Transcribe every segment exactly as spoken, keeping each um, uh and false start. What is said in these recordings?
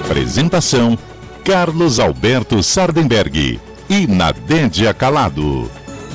Apresentação: Carlos Alberto Sardenberg e Nadédia Calado.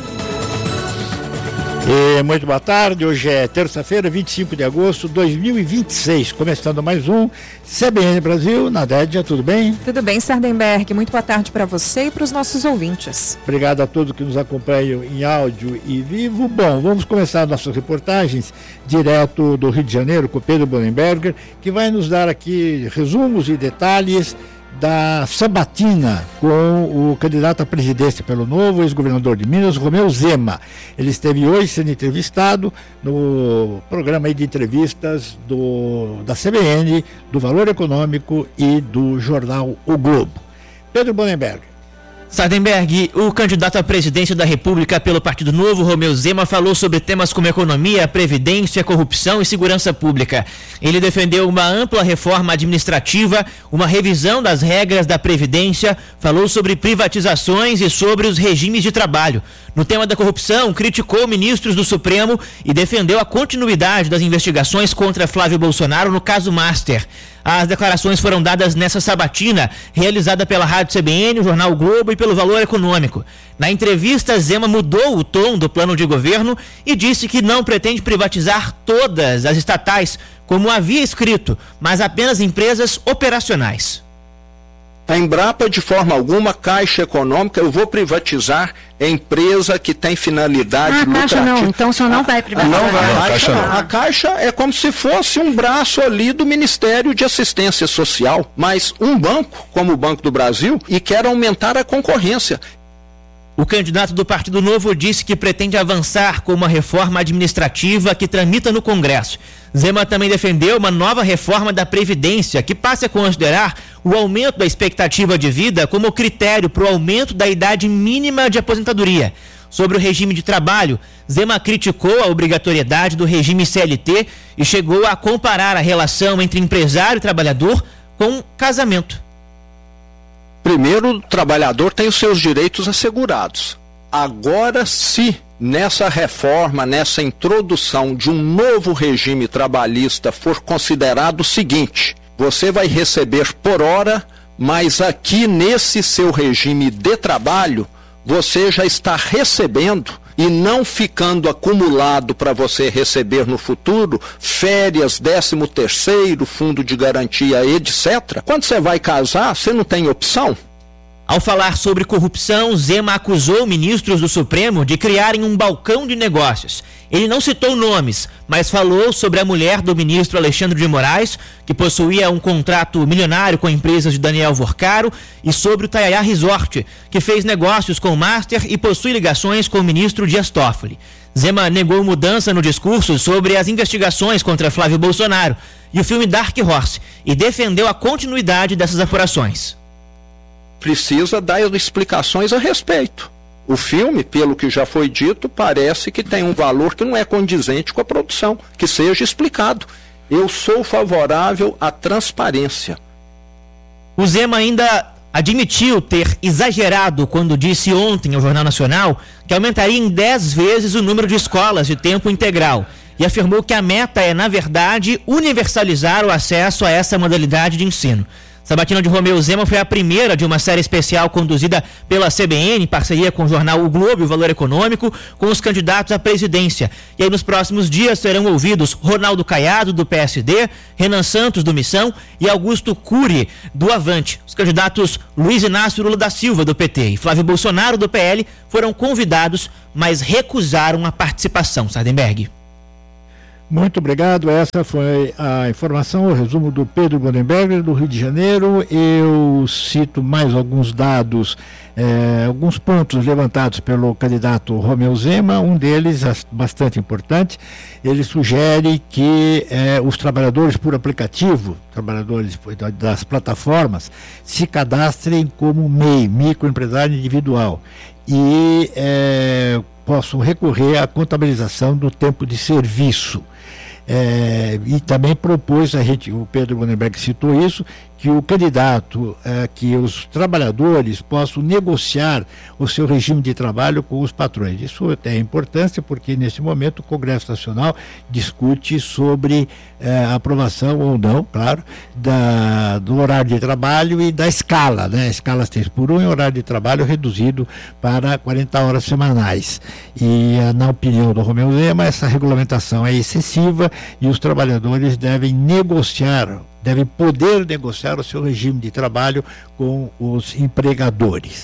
E muito boa tarde, hoje é terça-feira, vinte e cinco de agosto de dois mil e vinte e seis, começando mais um C B N Brasil. Nadédia, tudo bem? Tudo bem, Sardenberg, muito boa tarde para você e para os nossos ouvintes. Obrigado a todos que nos acompanham em áudio e vivo. Bom, vamos começar nossas reportagens direto do Rio de Janeiro com Pedro Bonenberger, que vai nos dar aqui resumos e detalhes da sabatina com o candidato à presidência pelo Novo, ex-governador de Minas, Romeu Zema. Ele esteve hoje sendo entrevistado no programa aí de entrevistas do, da C B N, do Valor Econômico e do jornal O Globo. Pedro Bonenberg. Sardenberg, o candidato à presidência da República pelo Partido Novo, Romeu Zema, falou sobre temas como economia, previdência, corrupção e segurança pública. Ele defendeu uma ampla reforma administrativa, uma revisão das regras da Previdência, falou sobre privatizações e sobre os regimes de trabalho. No tema da corrupção, criticou ministros do Supremo e defendeu a continuidade das investigações contra Flávio Bolsonaro no caso Master. As declarações foram dadas nessa sabatina, realizada pela Rádio C B N, o Jornal o Globo e pelo Valor Econômico. Na entrevista, Zema mudou o tom do plano de governo e disse que não pretende privatizar todas as estatais, como havia escrito, mas apenas empresas operacionais. A Embrapa, de forma alguma, Caixa Econômica, eu vou privatizar a empresa que tem finalidade ah, lucrativa. Caixa não, então o senhor não vai privatizar. Não vai, não, a, Caixa, não. a Caixa é como se fosse um braço ali do Ministério de Assistência Social, mas um banco, como o Banco do Brasil, e quer aumentar a concorrência. O candidato do Partido Novo disse que pretende avançar com uma reforma administrativa que tramita no Congresso. Zema também defendeu uma nova reforma da Previdência que passe a considerar o aumento da expectativa de vida como critério para o aumento da idade mínima de aposentadoria. Sobre o regime de trabalho, Zema criticou a obrigatoriedade do regime C L T e chegou a comparar a relação entre empresário e trabalhador com casamento. Primeiro, o trabalhador tem os seus direitos assegurados. Agora, se nessa reforma, nessa introdução de um novo regime trabalhista for considerado o seguinte: você vai receber por hora, mas aqui nesse seu regime de trabalho, você já está recebendo e não ficando acumulado para você receber no futuro férias, décimo terceiro, fundo de garantia, etcétera. Quando você vai casar, você não tem opção? Ao falar sobre corrupção, Zema acusou ministros do Supremo de criarem um balcão de negócios. Ele não citou nomes, mas falou sobre a mulher do ministro Alexandre de Moraes, que possuía um contrato milionário com empresas de Daniel Vorcaro, e sobre o Taiaiá Resort, que fez negócios com o Master e possui ligações com o ministro Dias Toffoli. Zema negou mudança no discurso sobre as investigações contra Flávio Bolsonaro e o filme Dark Horse, e defendeu a continuidade dessas apurações. Precisa dar explicações a respeito. O filme, pelo que já foi dito, parece que tem um valor que não é condizente com a produção, que seja explicado. Eu sou favorável à transparência. O Zema ainda admitiu ter exagerado quando disse ontem ao Jornal Nacional que aumentaria em dez vezes o número de escolas de tempo integral e afirmou que a meta é, na verdade, universalizar o acesso a essa modalidade de ensino. Sabatina de Romeu Zema foi a primeira de uma série especial conduzida pela C B N, em parceria com o jornal O Globo e o Valor Econômico, com os candidatos à presidência. E aí nos próximos dias serão ouvidos Ronaldo Caiado, do P S D, Renan Santos, do Missão, e Augusto Cury, do Avante. Os candidatos Luiz Inácio Lula da Silva, do P T, e Flávio Bolsonaro, do P L, foram convidados, mas recusaram a participação. Sardenberg. Muito obrigado, essa foi a informação, o resumo do Pedro Bonenberger, do Rio de Janeiro. Eu cito mais alguns dados, eh, alguns pontos levantados pelo candidato Romeu Zema. Um deles, bastante importante, ele sugere que eh, os trabalhadores por aplicativo, trabalhadores das plataformas, se cadastrem como M E I, microempresário individual, e eh, possam recorrer à contabilização do tempo de serviço. É, e também propôs, a gente, o Pedro Bonenberg citou isso, que o candidato, eh, que os trabalhadores possam negociar o seu regime de trabalho com os patrões. Isso tem importância porque nesse momento o Congresso Nacional discute sobre eh, a aprovação ou não, claro, da, do horário de trabalho e da escala, né? Escala seis por um e horário de trabalho reduzido para quarenta horas semanais. E eh, na opinião do Romeu Zema, essa regulamentação é excessiva e os trabalhadores devem negociar, devem poder negociar o seu regime de trabalho com os empregadores.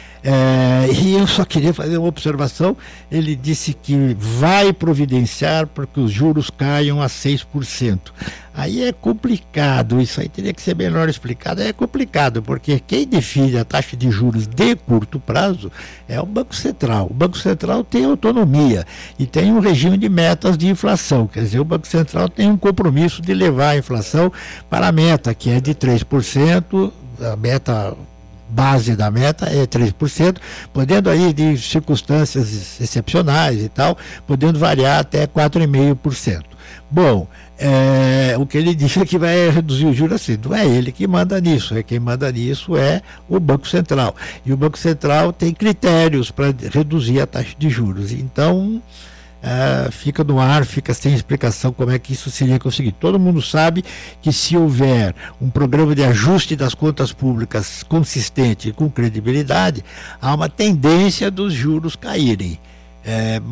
É, e eu só queria fazer uma observação. Ele disse que vai providenciar para que os juros caiam a seis por cento. Aí é complicado, isso aí teria que ser melhor explicado. É complicado, porque quem define a taxa de juros de curto prazo é o Banco Central. O Banco Central tem autonomia e tem um regime de metas de inflação. Quer dizer, o Banco Central tem um compromisso de levar a inflação para a meta, que é de três por cento, a meta base da meta é três por cento, podendo aí de circunstâncias excepcionais e tal, podendo variar até quatro vírgula cinco por cento. Bom, é, o que ele diz é que vai reduzir o juros assim, não é ele que manda nisso, é quem manda nisso é o Banco Central. E o Banco Central tem critérios para reduzir a taxa de juros. Então, Uh, fica no ar, fica sem explicação como é que isso seria conseguido. Todo mundo sabe que se houver um programa de ajuste das contas públicas consistente e com credibilidade, há uma tendência dos juros caírem. É,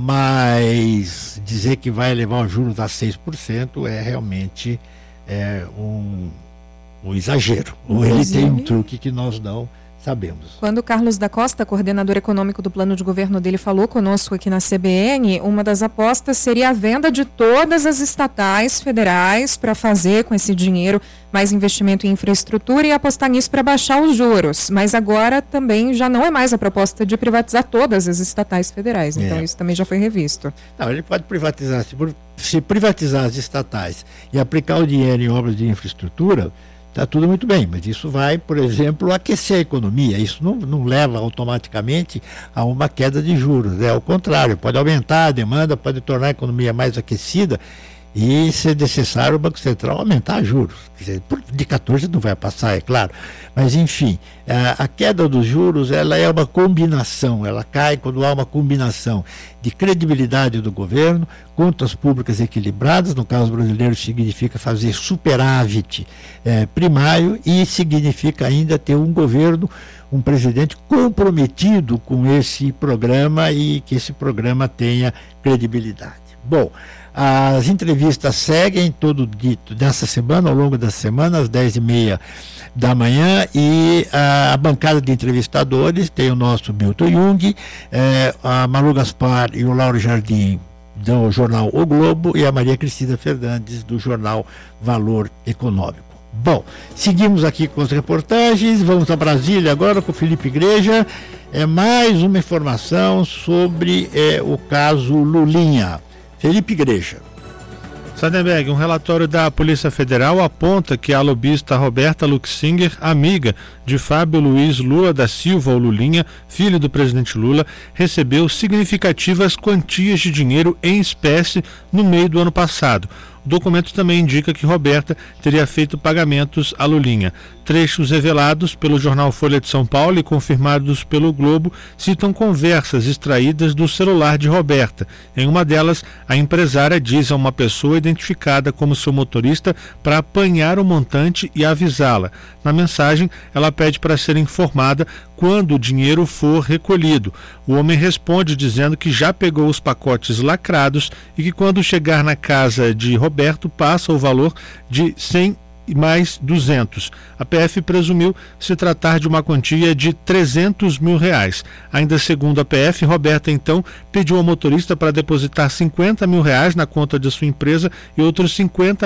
mas dizer que vai levar os juros a seis por cento é realmente é, um, um exagero. Ou ele tem um truque que nós não sabemos. Quando o Carlos da Costa, coordenador econômico do plano de governo dele, falou conosco aqui na C B N, uma das apostas seria a venda de todas as estatais federais para fazer com esse dinheiro mais investimento em infraestrutura e apostar nisso para baixar os juros. Mas agora também já não é mais a proposta de privatizar todas as estatais federais. Então é. Isso também já foi revisto. Não, ele pode privatizar. Se, se privatizar as estatais e aplicar o dinheiro em obras de infraestrutura, está tudo muito bem, mas isso vai, por exemplo, aquecer a economia. Isso não, não leva automaticamente a uma queda de juros. É ao contrário, pode aumentar a demanda, pode tornar a economia mais aquecida e, se necessário, o Banco Central aumentar juros. Quer dizer, de quatorze não vai passar, é claro. Mas, enfim, a, a queda dos juros ela é uma combinação, ela cai quando há uma combinação de credibilidade do governo, contas públicas equilibradas, no caso brasileiro significa fazer superávit é, primário e significa ainda ter um governo, um presidente comprometido com esse programa e que esse programa tenha credibilidade. Bom, as entrevistas seguem todo dito nessa semana, ao longo da semana, às dez e meia da manhã, e a, a bancada de entrevistadores tem o nosso Milton Jung, eh, a Malu Gaspar e o Lauro Jardim do jornal O Globo e a Maria Cristina Fernandes do jornal Valor Econômico. Bom, seguimos aqui com as reportagens, vamos a Brasília agora com o Felipe Igreja, é mais uma informação sobre eh, o caso Lulinha. Felipe Igreja. Sardenberg, um relatório da Polícia Federal aponta que a lobista Roberta Luxinger, amiga de Fábio Luiz Lula da Silva, ou Lulinha, filho do presidente Lula, recebeu significativas quantias de dinheiro em espécie no meio do ano passado. O documento também indica que Roberta teria feito pagamentos a Lulinha. Trechos revelados pelo jornal Folha de São Paulo e confirmados pelo Globo citam conversas extraídas do celular de Roberta. Em uma delas, a empresária diz a uma pessoa identificada como seu motorista para apanhar o montante e avisá-la. Na mensagem, ela pede para ser informada quando o dinheiro for recolhido. O homem responde dizendo que já pegou os pacotes lacrados e que quando chegar na casa de Roberto passa o valor de cem e mais duzentos. A P F presumiu se tratar de uma quantia de trezentos mil reais. Ainda segundo a P F, Roberta então pediu ao motorista para depositar cinquenta mil reais na conta de sua empresa e outros cinquenta